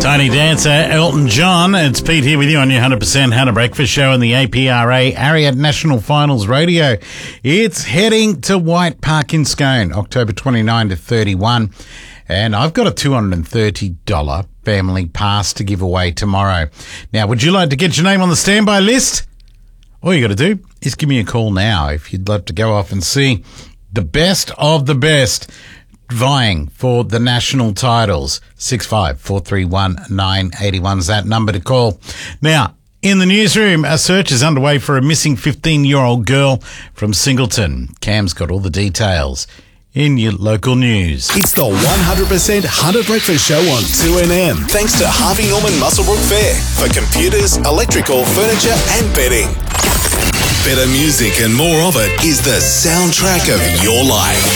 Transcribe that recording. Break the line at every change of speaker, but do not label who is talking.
Tiny Dancer, Elton John. It's Pete here with you on your 100% Hunter Breakfast Show and the APRA Ariat National Finals Radio. It's heading to White Park in Scone, October 29 to 31. And I've got a $230 family pass to give away tomorrow. Now, would you like to get your name on the standby list? All you got to do is give me a call now if you'd love to go off and see the best of the best vying for the national titles. 65431981 is that number to call. Now, in the newsroom, a search is underway for a missing 15-year-old girl from Singleton. Cam's got all the details in your local news.
It's the 100% Hunter Breakfast Show on 2NM. Thanks to Harvey Norman Muswellbrook Fair for computers, electrical, furniture and bedding. Better music and more of it is the soundtrack of your life.